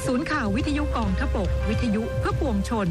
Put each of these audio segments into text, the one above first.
ศูนย์ข่าววิทยุกองทพบกวิทยุเพื่อปวงชน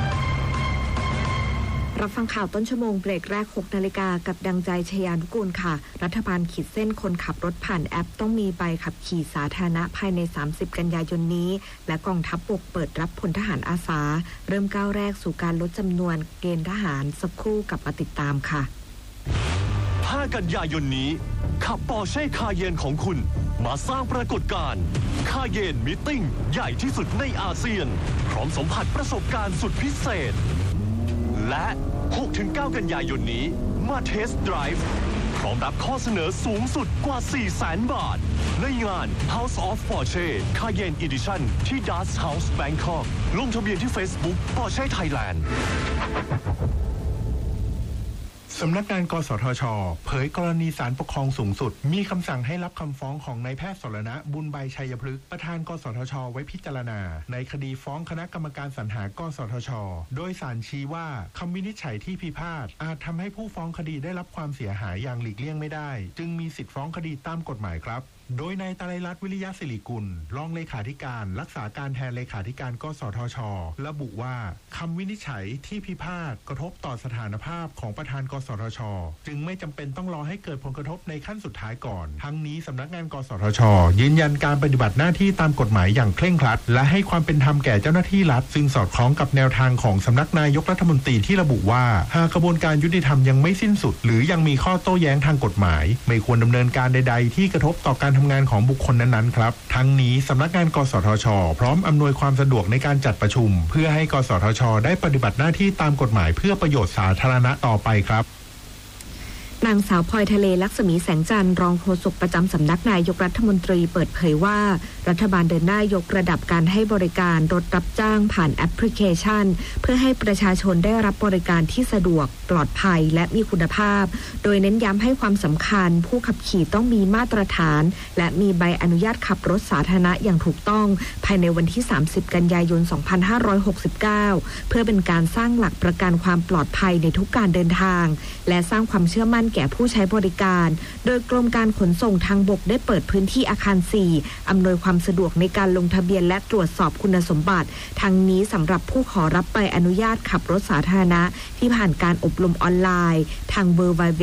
รับฟังข่าวต้นชั่วโมงเบรกแรก 6 นาฬิกากับดังใจชยานุกูลค่ะรัฐบาลขีดเส้นคนขับรถผ่านแอปต้องมีใบขับขี่สาธารณะภายใน30กันยายนนี้และกองทัพบกเปิดรับพลทหารอาสาเริ่มก้าวแรกสู่การลดจำนวนเกณฑ์ทหารสักครู่กลับมาติดตามค่ะ 5 กันยายนนี้ขับปอร์เช่คาเยนของคุณมาสร้างปรากฏการณ์คาเยนมีตติ้งใหญ่ที่สุดในอาเซียนพร้อมสัมผัสประสบการณ์สุดพิเศษและ 6-9 กันยายนนี้มาเทสต์ไดรฟ์พร้อมรับข้อเสนอสูงสุดกว่า 400,000 บาทในงาน House of Porsche Cayenne Edition ที่ Dust House Bangkok ลงทะเบียนที่ Facebook Porsche Thailand สำนักงานกสทช.เผยกรณีศาลปกครองสูงสุดมีคำสั่งให้รับคำฟ้องของนายแพทย์สรณะบุญใบชัยพฤกษ์ประธานกสทช.ไว้พิจารณาในคดีฟ้องคณะกรรมการสรรหากสทช.โดยศาลชี้ว่าคำวินิจฉัยที่พิพาทอาจทำให้ผู้ฟ้องคดีได้รับความเสียหายอย่างหลีกเลี่ยงไม่ได้จึงมีสิทธิฟ้องคดีตามกฎหมายครับโดยนายตรัยรัตน์วิริยะศิริกุลรองเลขาธิการรักษาการแทนเลขาธิการกสทช.ระบุว่าคำวินิจฉัยที่พิพาทกระทบต่อสถานภาพของประธานกสทช.จึงไม่จำเป็นต้องรอให้เกิดผลกระทบในขั้นสุดท้ายก่อนทั้งนี้สำนักงานกสทช.ยืนยันการปฏิบัติหน้าที่ตามกฎหมายอย่างเคร่งครัดและให้ความเป็นธรรมแก่เจ้าหน้าที่รัฐซึ่งสอดคล้องกับแนวทางของสำนักนายกรัฐมนตรีที่ระบุว่าหากกระบวนการยุติธรรมยังไม่สิ้นสุดหรือยังมีข้อโต้แย้งทางกฎหมายไม่ควรดำเนินการใดๆที่กระทบต่อการทำงานของบุคคลนั้นๆครับทั้งนี้สำนักงานกสทช.พร้อมอำนวยความสะดวกในการจัดประชุมเพื่อให้กสทช.ได้ปฏิบัติหน้าที่ตามกฎหมายเพื่อประโยชน์สาธารณะต่อไปครับนางสาวพลอยทะเลลักษมีแสงจันทร์รองโฆษกประจำสำนักนายกรัฐมนตรีเปิดเผยว่ารัฐบาลเดินหน้ายกระดับการให้บริการรถรับจ้างผ่านแอปพลิเคชันเพื่อให้ประชาชนได้รับบริการที่สะดวกปลอดภัยและมีคุณภาพโดยเน้นย้ำให้ความสำคัญผู้ขับขี่ต้องมีมาตรฐานและมีใบอนุญาตขับรถสาธารณะอย่างถูกต้องภายในวันที่30กันยายน2569เพื่อเป็นการสร้างหลักประกันความปลอดภัยในทุกการเดินทางและสร้างความเชื่อมั่นแก่ผู้ใช้บริการโดยกรมการขนส่งทางบกได้เปิดพื้นที่อาคาร4อำนวยความสะดวกในการลงทะเบียนและตรวจสอบคุณสมบัติทั้งนี้สำหรับผู้ขอรับใบอนุญาตขับรถสาธารณะที่ผ่านการอบรมออนไลน์ทาง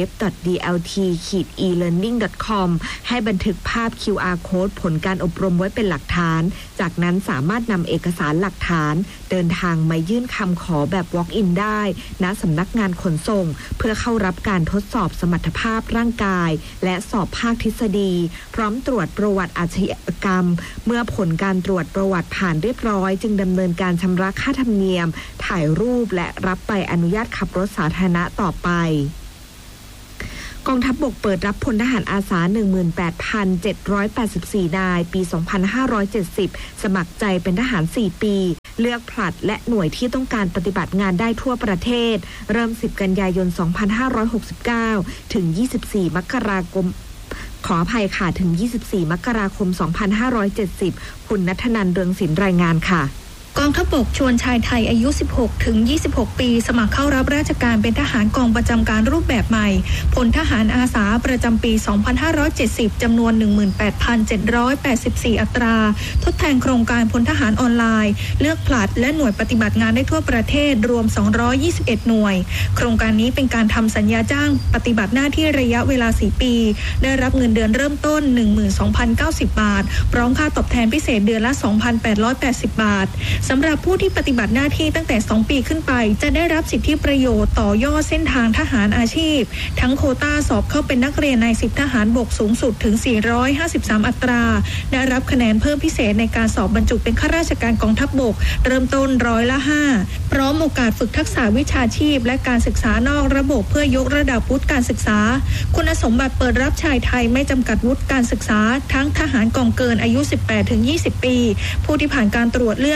www.dlt-elearning.com ให้บันทึกภาพ QR Code ผลการอบรมไว้เป็นหลักฐานจากนั้นสามารถนำเอกสารหลักฐานเดินทางมายื่นคำขอแบบ Walk-in ได้ณสำนักงานขนส่งเพื่อเข้ารับการทดสอบสมรรถภาพร่างกายและสอบภาคทฤษฎีพร้อมตรวจประวัติอาชญากรรมเมื่อผลการตรวจประวัติผ่านเรียบร้อยจึงดำเนินการชำระค่าธรรมเนียมถ่ายรูปและรับใบอนุญาตขับรถสาธารณะต่อไปกองทัพบกเปิดรับพลทหารอาสา 18,784 นายปี 2570 สมัครใจเป็นทหาร 4 ปีเลือกผลัดและหน่วยที่ต้องการปฏิบัติงานได้ทั่วประเทศเริ่ม 10 กันยายน 2569 ถึง 24 มกราคมขออภัยค่ะถึง 24 มกราคม 2570 คุณณัฐนันท์ เรืองศิลป์รายงานค่ะกองทัพบกชวนชายไทยอายุ 16 ถึง 26 ปีสมัครเข้ารับราชการเป็นทหารกองประจำการรูปแบบใหม่พลทหารอาสาประจำปี 2570 จำนวน 18,784 อัตราทดแทนโครงการพลทหารออนไลน์เลือกผลัดและหน่วยปฏิบัติงานได้ทั่วประเทศรวม 221 หน่วยโครงการนี้เป็นการทำสัญญาจ้างปฏิบัติหน้าที่ระยะเวลา 4 ปีได้รับเงินเดือนเริ่มต้น 12,090 บาทพร้อมค่าตอบแทนพิเศษเดือนละ 2,880 บาทสำหรับผู้ที่ปฏิบัติหน้าที่ตั้งแต่ 2 ปีขึ้นไปจะได้รับสิทธิประโยชน์ต่อยอดเส้นทางทหารอาชีพทั้งโควต้าสอบเข้าเป็นนักเรียนนายสิบทหารบกสูงสุดถึง 453 อัตราได้รับคะแนนเพิ่มพิเศษในการสอบบรรจุเป็นข้าราชการกองทัพบกเริ่มต้น5%พร้อมโอกาสฝึกทักษะวิชาชีพและการศึกษานอกระบบเพื่อยกระดับวุฒิการศึกษาคุณสมบัติเปิดรับชายไทยไม่จำกัดวุฒิการศึกษาทั้งทหารกองเกินอายุ 18-20 ปีผู้ที่ผ่านการตรวจเลือกแล้ว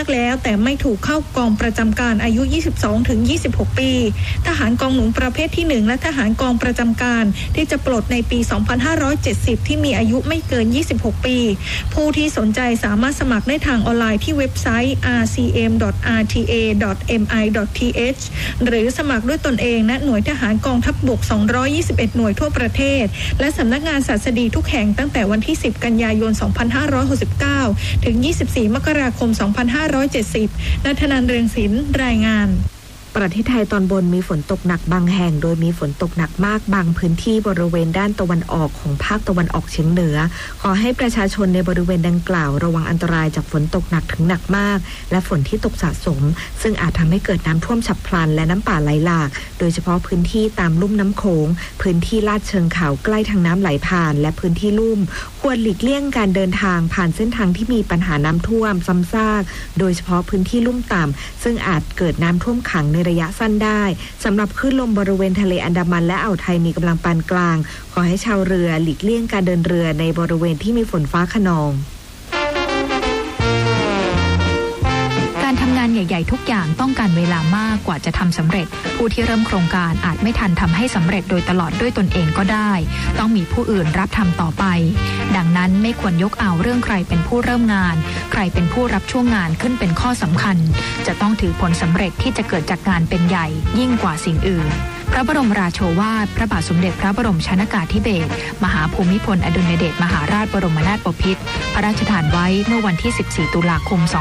แต่ไม่ถูกเข้ากองประจำการอายุ 22-26 ปีทหารกองหนุนประเภทที่ 1 และทหารกองประจำการที่จะปลดในปี 2570 ที่มีอายุไม่เกิน 26 ปีผู้ที่สนใจสามารถสมัครได้ทางออนไลน์ที่เว็บไซต์ rcm.rta.mi.th หรือสมัครด้วยตนเองณหน่วยทหารกองทัพบก 221 หน่วยทั่วประเทศและสำนักงานศัสดีทุกแห่งตั้งแต่วันที่ 10 กันยายน 2569 ถึง 24 มกราคม 2570 ณ ธนันท์ เรืองศิลป์ รายงานประเทศไทยตอนบนมีฝนตกหนักบางแห่งโดยมีฝนตกหนักมากบางพื้นที่บริเวณด้านตะวันออกของภาคตะวันออกเฉียงเหนือขอให้ประชาชนในบริเวณดังกล่าวระวังอันตรายจากฝนตกหนักถึงหนักมากและฝนที่ตกสะสมซึ่งอาจทำให้เกิดน้ำท่วมฉับพลันและน้ำป่าไหลหลากโดยเฉพาะพื้นที่ตามลุ่มน้ำโขงพื้นที่ลาดเชิงเขาใกล้ทางน้ำไหลผ่านและพื้นที่ลุ่มควรหลีกเลี่ยงการเดินทางผ่านเส้นทางที่มีปัญหาน้ำท่วมซ้ำซากโดยเฉพาะพื้นที่ลุ่มต่ำซึ่งอาจเกิดน้ำท่วมขังในระยะสั้นได้สำหรับคลื่นลมบริเวณทะเลอันดามันและอ่าวไทยมีกำลังปานกลางขอให้ชาวเรือหลีกเลี่ยงการเดินเรือในบริเวณที่มีฝนฟ้าคะนองการทำงานใหญ่ๆทุกอย่างต้องการเวลามากกว่าจะทำสำเร็จผู้ที่เริ่มโครงการอาจไม่ทันทำให้สำเร็จโดยตลอดด้วยตนเองก็ได้ต้องมีผู้อื่นรับทำต่อไปดังนั้นไม่ควรยกเอาเรื่องใครเป็นผู้เริ่มงานใครเป็นผู้รับช่วงงานขึ้นเป็นข้อสำคัญจะต้องถือผลสำเร็จที่จะเกิดจากงานเป็นใหญ่ยิ่งกว่าสิ่งอื่นพระบรมราโชวาทพระบาทสมเด็จพระบรมชนกาธิเบศรมหาภูมิพลอดุลยเดชมหาราชบรมนาถบพิตรพระราชทานไว้เมื่อวันที่14ตุลาคม2514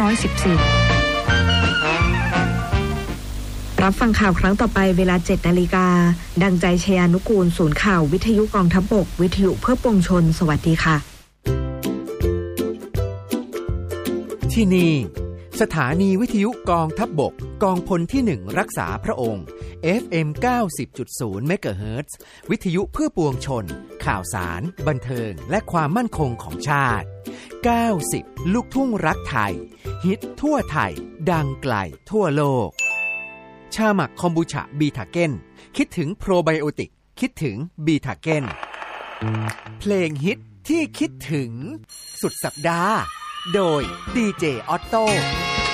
รับฟังข่าวครั้งต่อไปเวลา 7 นาฬิกาดังใจชยานุกูลศูนย์ข่าววิทยุกองทัพบกวิทยุเพื่อปวงชนสวัสดีค่ะที่นี่สถานีวิทยุกองทัพบกกองพลที่1รักษาพระองค์ FM 90.0 เมกะเฮิรตซ์วิทยุเพื่อปวงชนข่าวสารบันเทิงและความมั่นคงของชาติ90ลูกทุ่งรักไทยฮิตทั่วไทยดังไกลทั่วโลกชาหมักคอมบูชาบีทาเก้นคิดถึงโปรไบโอติกคิดถึงบีทาเก้นเพลงฮิตที่คิดถึงสุดสัปดาห์โดยดีเจออตโต้